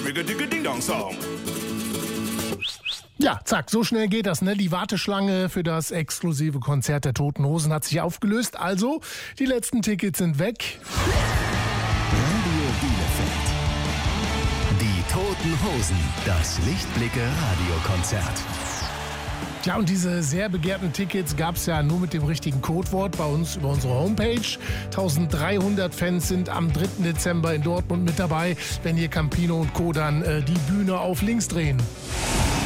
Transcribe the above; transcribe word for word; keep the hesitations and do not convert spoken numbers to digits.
Schmiggediggeding-Dong-Song. Ja, zack, so schnell geht das, ne? Die Warteschlange für das exklusive Konzert der Toten Hosen hat sich aufgelöst. Also, die letzten Tickets sind weg. Radio Bielefeld. Die Toten Hosen. Das Lichtblicke Radiokonzert. Ja, und diese sehr begehrten Tickets gab es ja nur mit dem richtigen Codewort bei uns über unsere Homepage. dreizehnhundert Fans sind am dritten Dezember in Dortmund mit dabei, wenn hier Campino und Co. dann äh, die Bühne auf links drehen.